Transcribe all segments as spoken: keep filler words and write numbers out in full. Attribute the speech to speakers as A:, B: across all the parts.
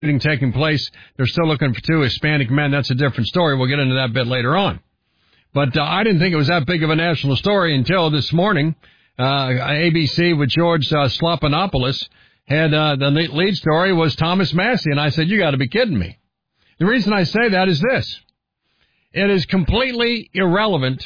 A: taking place. They're still looking for two Hispanic men. That's a different story. We'll get into that bit later on. But uh, I didn't think it was that big of a national story until this morning. Uh, A B C with George uh, Stephanopoulos had uh, the lead story was Thomas Massie, and I said, you got to be kidding me. The reason I say that is this. It is completely irrelevant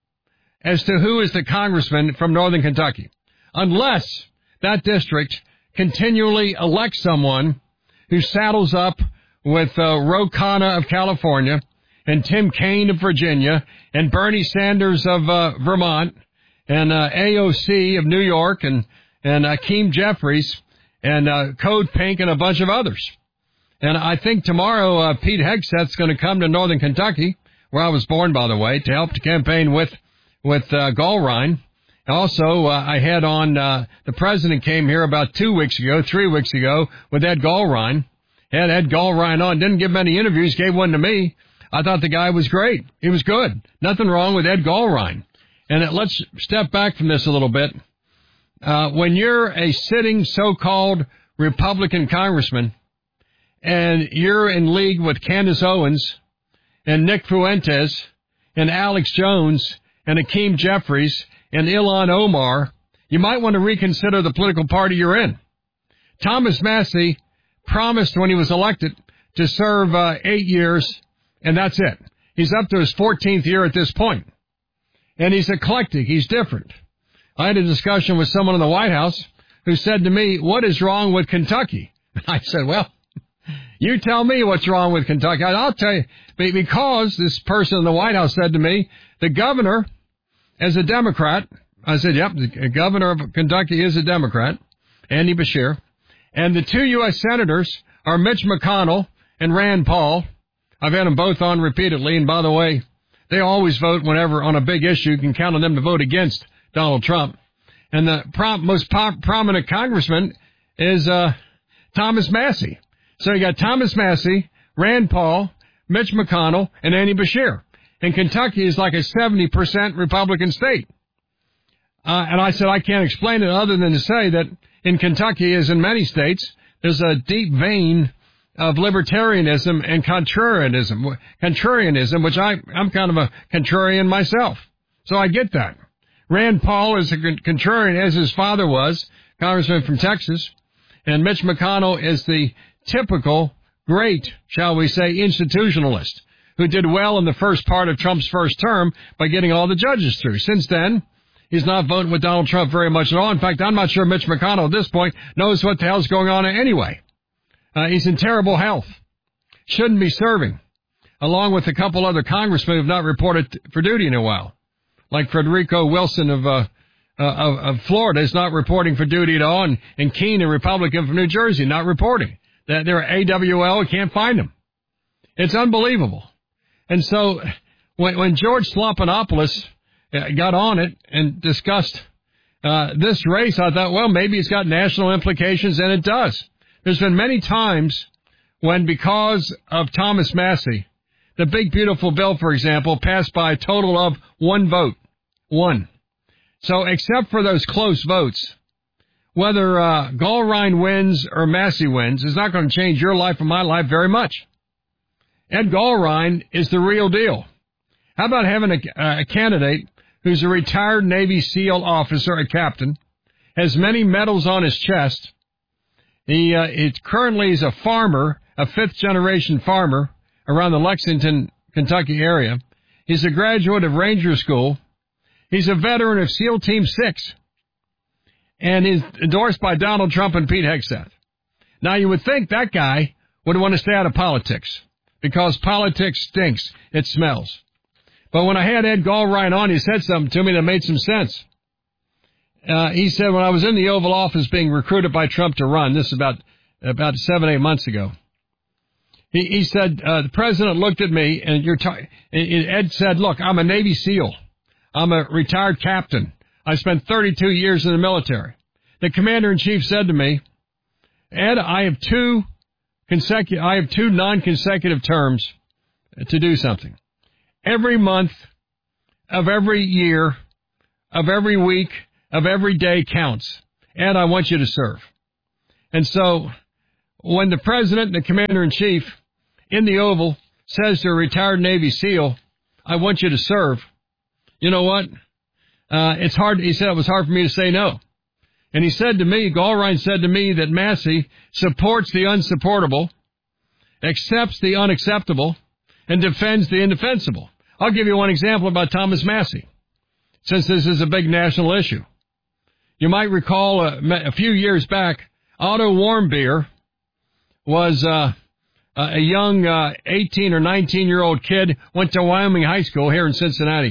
A: as to who is the congressman from Northern Kentucky, unless that district continually elects someone who saddles up with uh, Ro Khanna of California and Tim Kaine of Virginia and Bernie Sanders of uh, Vermont and uh, A O C of New York and, and Hakeem Jeffries and uh, Code Pink and a bunch of others. And I think tomorrow uh, Pete Hegseth's going to come to Northern Kentucky, where I was born, by the way, to help to campaign with with uh, Gulrine. Also, uh, I had on, uh, the president came here about two weeks ago, three weeks ago, with Ed Gulrine. Had Ed Gulrine on, didn't give many interviews, gave one to me. I thought the guy was great. He was good. Nothing wrong with Ed Gulrine. And uh, let's step back from this a little bit. Uh, when you're a sitting so-called Republican congressman, and you're in league with Candace Owens, and Nick Fuentes, and Alex Jones, and Hakeem Jeffries, and Ilhan Omar, you might want to reconsider the political party you're in. Thomas Massie promised when he was elected to serve uh, eight years, and that's it. He's up to his fourteenth year at this point. And he's eclectic. He's different. I had a discussion with someone in the White House who said to me, what is wrong with Kentucky? I said, well, you tell me what's wrong with Kentucky. I'll tell you, because this person in the White House said to me, the governor, as a Democrat, I said, yep, the governor of Kentucky is a Democrat, Andy Beshear, and the two U S senators are Mitch McConnell and Rand Paul. I've had them both on repeatedly, and by the way, they always vote whenever on a big issue. You can count on them to vote against Donald Trump. And the prom- most pop- prominent congressman is uh, Thomas Massie. So you got Thomas Massie, Rand Paul, Mitch McConnell, and Andy Beshear. And Kentucky is like a seventy percent Republican state. Uh, and I said I can't explain it other than to say that in Kentucky, as in many states, there's a deep vein of libertarianism and contrarianism, contrarianism, which I, I'm kind of a contrarian myself. So I get that. Rand Paul is a contrarian, as his father was, congressman from Texas. And Mitch McConnell is the typical great, shall we say, institutionalist who did well in the first part of Trump's first term by getting all the judges through. Since then, he's not voting with Donald Trump very much at all. In fact, I'm not sure Mitch McConnell at this point knows what the hell's going on anyway. Uh, he's in terrible health. Shouldn't be serving, along with a couple other congressmen who have not reported for duty in a while. Like Federico Wilson of, uh, uh, of, of Florida is not reporting for duty at all, and, and Keene, a Republican from New Jersey, not reporting. That they're A W L, can't find them. It's unbelievable. And so when, when George Stephanopoulos got on it and discussed uh, this race, I thought, well, maybe it's got national implications, and it does. There's been many times when, because of Thomas Massie, the big, beautiful bill, for example, passed by a total of one vote. One. So except for those close votes, whether uh, Gulrine wins or Massie wins is not going to change your life or my life very much. Ed Gulrine is the real deal. How about having a, a candidate who's a retired Navy SEAL officer, a captain, has many medals on his chest. He uh, it currently is a farmer, a fifth-generation farmer around the Lexington, Kentucky area. He's a graduate of Ranger School. He's a veteran of SEAL Team six. And is endorsed by Donald Trump and Pete Hegseth. Now, you would think that guy would want to stay out of politics, because politics stinks. It smells. But when I had Ed Gulrine on, he said something to me that made some sense. Uh, he said, when I was in the Oval Office being recruited by Trump to run, this is about, about seven, eight months ago, he, he said, uh, the president looked at me, and you're t- Ed said, look, I'm a Navy SEAL. I'm a retired captain. I spent thirty-two years in the military. The commander-in-chief said to me, Ed, I have two consecutive, I have two non-consecutive terms to do something. Every month of every year, of every week, of every day counts. Ed, I want you to serve. And so when the president and the commander-in-chief in the Oval says to a retired Navy SEAL, I want you to serve, you know what? Uh, it's hard, he said it was hard for me to say no. And he said to me, Gallrein said to me that Massey supports the unsupportable, accepts the unacceptable, and defends the indefensible. I'll give you one example about Thomas Massey, since this is a big national issue. You might recall a, a few years back, Otto Warmbier was uh, a young uh, eighteen or nineteen-year-old kid, went to Wyoming High School here in Cincinnati,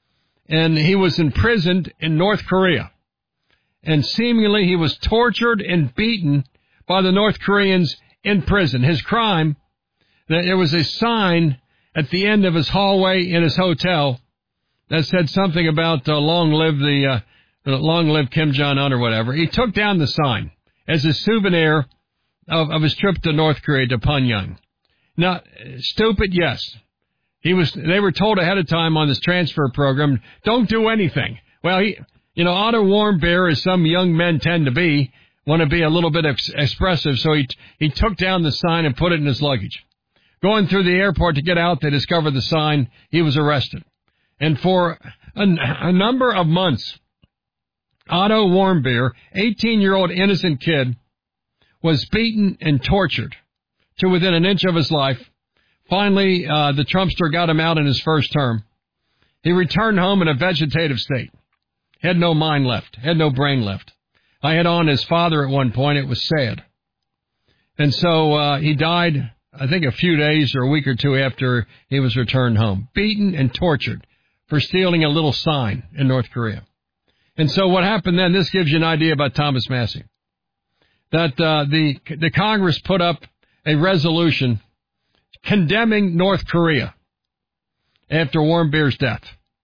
A: and he was imprisoned in North Korea. And seemingly he was tortured and beaten by the North Koreans in prison. His crime, there was a sign at the end of his hallway in his hotel that said something about uh, long live the, uh, long live Kim Jong-un or whatever. He took down the sign as a souvenir of, of his trip to North Korea, to Pyongyang. Now, stupid, yes. He was, they were told ahead of time on this transfer program, don't do anything. Well, he, you know, Otto Warmbier, as some young men tend to be, want to be a little bit ex- expressive, so he, he took down the sign and put it in his luggage. Going through the airport to get out, they discovered the sign. He was arrested. And for a, a number of months, Otto Warmbier, eighteen-year-old innocent kid, was beaten and tortured to within an inch of his life. Finally, uh, the Trumpster got him out in his first term. He returned home in a vegetative state. Had no mind left, had no brain left. I had on his father at one point. It was sad. And so uh, he died, I think, a few days or a week or two after he was returned home, beaten and tortured for stealing a little sign in North Korea. And so what happened then, this gives you an idea about Thomas Massey, that uh, the the Congress put up a resolution condemning North Korea after Warmbier's death.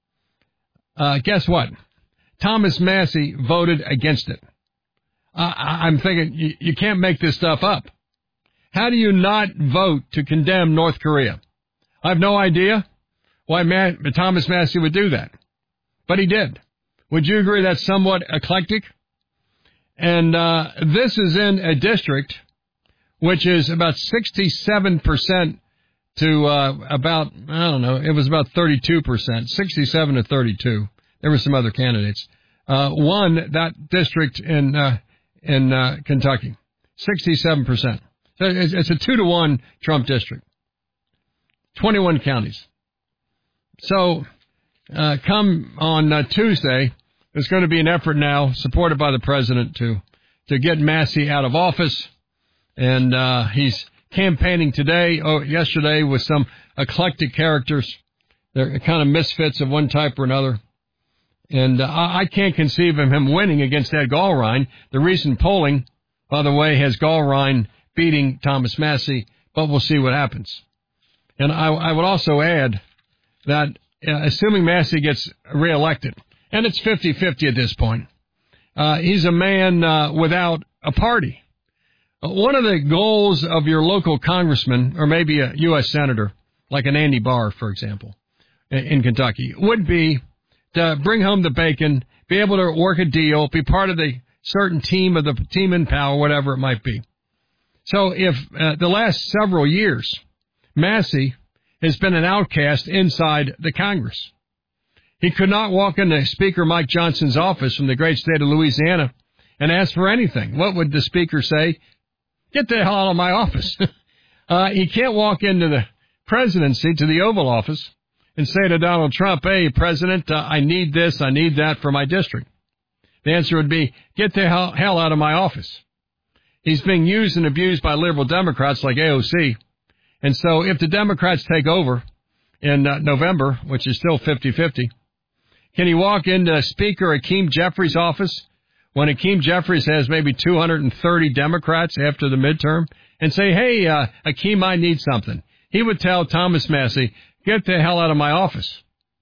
A: Uh, guess what? Thomas Massey voted against it. Uh, I'm thinking, you, you can't make this stuff up. How do you not vote to condemn North Korea? I have no idea why Ma- Thomas Massey would do that. But he did. Would you agree that's somewhat eclectic? And uh, this is in a district which is about sixty-seven percent to uh, about, I don't know, it was about thirty-two percent, sixty-seven to thirty-two. There were some other candidates. Uh, won that district in uh, in uh, Kentucky, sixty-seven percent. So it's, it's a two to one Trump district, twenty-one counties. So uh, come on uh, Tuesday, there's going to be an effort now, supported by the president, to to get Massey out of office, and uh, he's campaigning today, oh, yesterday, with some eclectic characters. They're kind of misfits of one type or another. And uh, I can't conceive of him winning against Ed Gallrein. The recent polling, by the way, has Gallrein beating Thomas Massey, but we'll see what happens. And I, I would also add that, uh, assuming Massey gets reelected, and it's fifty-fifty at this point, uh, he's a man uh, without a party. One of the goals of your local congressman, or maybe a U S senator, like an Andy Barr, for example, in Kentucky, would be to bring home the bacon, be able to work a deal, be part of the certain team of the team in power, whatever it might be. So if uh, the last several years, Massey has been an outcast inside the Congress. He could not walk into Speaker Mike Johnson's office from the great state of Louisiana and ask for anything. What would the speaker say? Get the hell out of my office. uh, he can't walk into the presidency, to the Oval Office, and say to Donald Trump, hey, President, uh, I need this, I need that for my district. The answer would be, get the hell, hell out of my office. He's being used and abused by liberal Democrats like A O C. And so if the Democrats take over in uh, November, which is still fifty-fifty, can he walk into Speaker Hakeem Jeffries' office when Hakeem Jeffries has maybe two hundred thirty Democrats after the midterm and say, hey, uh, Hakeem, I need something? He would tell Thomas Massey, get the hell out of my office.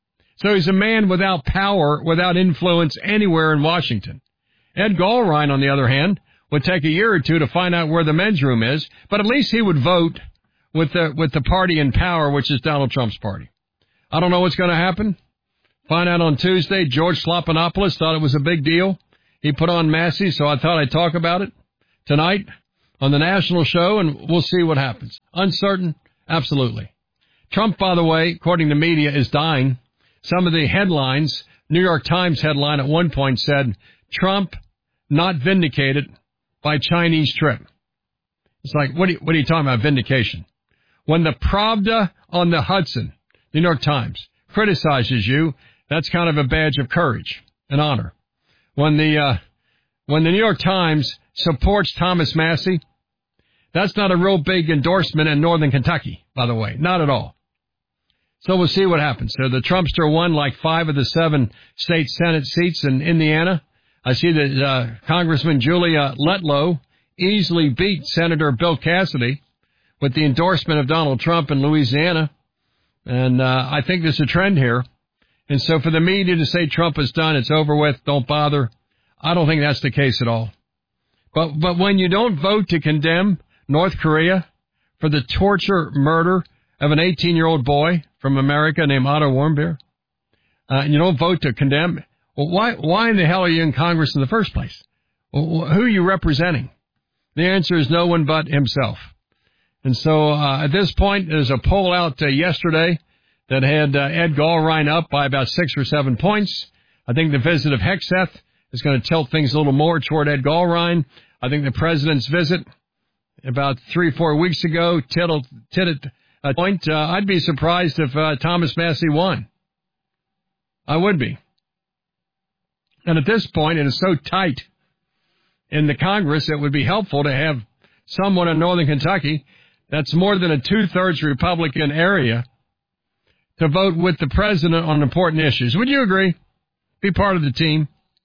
A: So he's a man without power, without influence anywhere in Washington. Ed Gallrein, on the other hand, would take a year or two to find out where the men's room is, but at least he would vote with the with the party in power, which is Donald Trump's party. I don't know what's going to happen. Find out on Tuesday. George Slopinopoulos thought it was a big deal. He put on Massey, so I thought I'd talk about it tonight on the national show, and we'll see what happens. Uncertain? Absolutely. Trump, by the way, according to media, is dying. Some of the headlines, New York Times headline at one point said, Trump not vindicated by Chinese trip. It's like, what are you, what are you talking about, vindication? When the Pravda on the Hudson, New York Times, criticizes you, that's kind of a badge of courage and honor. When the, uh, when the New York Times supports Thomas Massie, that's not a real big endorsement in northern Kentucky, by the way. Not at all. So we'll see what happens. So the Trumpster won like five of the seven state Senate seats in Indiana. I see that uh, Congressman Julia Letlow easily beat Senator Bill Cassidy with the endorsement of Donald Trump in Louisiana. And uh, I think there's a trend here. And so for the media to say Trump is done, it's over with, don't bother, I don't think that's the case at all. But but when you don't vote to condemn North Korea for the torture murder of an eighteen-year-old boy from America named Otto Warmbier, uh, and you don't vote to condemn, well, why why in the hell are you in Congress in the first place? Well, who are you representing? The answer is no one but himself. And so uh, at this point, there's a poll out uh, yesterday that had uh, Ed Gallrein up by about six or seven points. I think the visit of Hegseth is going to tilt things a little more toward Ed Gallrein. I think the president's visit about three, four weeks ago tittled, tittled a point. Uh, I'd be surprised if uh, Thomas Massie won. I would be. And at this point, it is so tight in the Congress, it would be helpful to have someone in northern Kentucky that's more than a two-thirds Republican area to vote with the president on important issues. Would you agree? Be part of the team.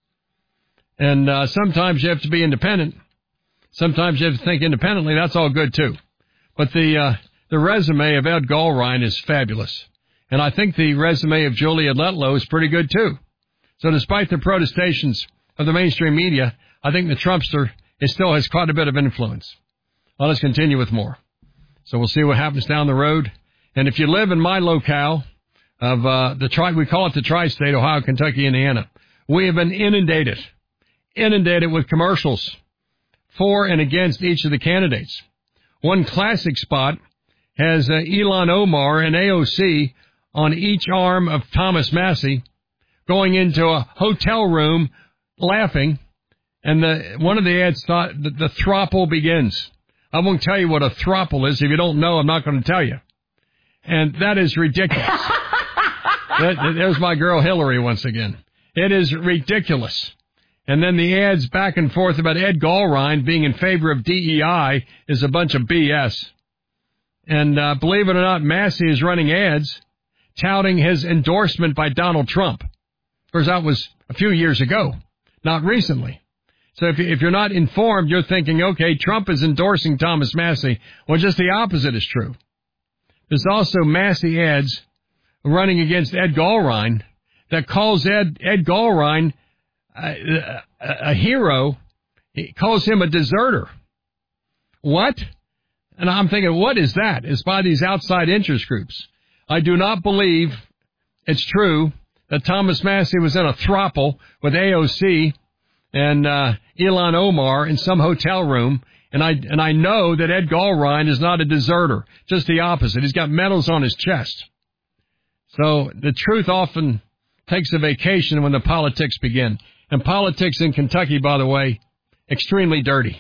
A: And uh, sometimes you have to be independent. Sometimes you have to think independently. That's all good, too. But the uh, the resume of Ed Gallrein is fabulous. And I think the resume of Julia Letlow is pretty good, too. So despite the protestations of the mainstream media, I think the Trumpster it still has quite a bit of influence. Well, let's continue with more. So we'll see what happens down the road. And if you live in my locale of uh, the tri, we call it the tri-state, Ohio, Kentucky, Indiana, we have been inundated, inundated with commercials for and against each of the candidates. One classic spot has uh, Ilhan Omar and A O C on each arm of Thomas Massie going into a hotel room laughing. And the, one of the ads thought that the throuple begins. I won't tell you what a throuple is. If you don't know, I'm not going to tell you. And that is ridiculous. that, there's my girl Hillary once again. It is ridiculous. And then the ads back and forth about Ed Gallrein being in favor of D E I is a bunch of B S. And uh, believe it or not, Massie is running ads touting his endorsement by Donald Trump. Of course, that was a few years ago, not recently. So if, if you're not informed, you're thinking, okay, Trump is endorsing Thomas Massie. Well, just the opposite is true. There's also Massie ads running against Ed Gallrein that calls Ed, Ed Gallrein a, a, a hero. He calls him a deserter. What? And I'm thinking, what is that? It's by these outside interest groups. I do not believe it's true that Thomas Massie was in a throuple with A O C and uh, Ilhan Omar in some hotel room, and I and I know that Ed Gallrein is not a deserter, just the opposite. He's got medals on his chest. So the truth often takes a vacation when the politics begin. And politics in Kentucky, by the way, extremely dirty.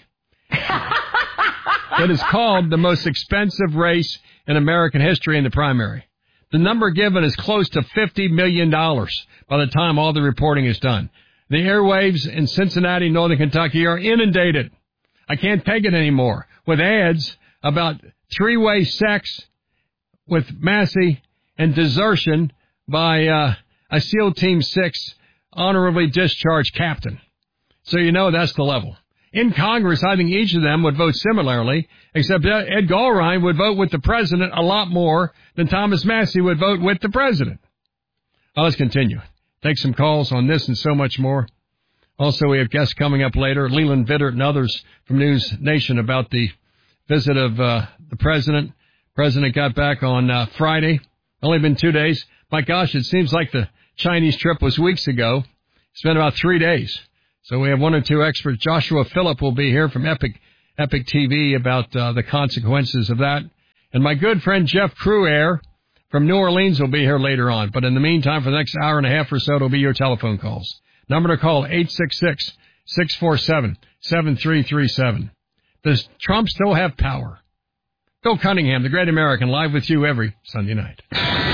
A: It is called the most expensive race in American history in the primary. The number given is close to fifty million dollars by the time all the reporting is done. The airwaves in Cincinnati, northern Kentucky are inundated. I can't take it anymore with ads about three-way sex with Massie and desertion by uh, a SEAL Team six honorably discharged captain. So you know that's the level. In Congress, I think each of them would vote similarly, except Ed Gallrein would vote with the president a lot more than Thomas Massie would vote with the president. Well, let's continue. Take some calls on this and so much more. Also, we have guests coming up later, Leland Vittert and others from News Nation about the visit of uh, the president. President got back on uh, Friday. Only been two days. My gosh, it seems like the Chinese trip was weeks ago. It's been about three days. So we have one or two experts. Joshua Phillip will be here from Epic Epic T V about uh, the consequences of that. And my good friend Jeff Cruaire from New Orleans will be here later on. But in the meantime, for the next hour and a half or so, it'll be your telephone calls. Number to call, eight six six, six four seven, seven three three seven. Does Trump still have power? Bill Cunningham, the Great American, live with you every Sunday night.